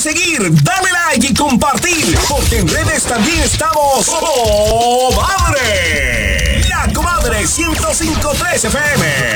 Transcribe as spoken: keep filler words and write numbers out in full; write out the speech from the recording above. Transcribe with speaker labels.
Speaker 1: seguir, dale like y compartir, porque en redes también estamos ¡Comadre! La Comadre ciento cinco punto tres F M.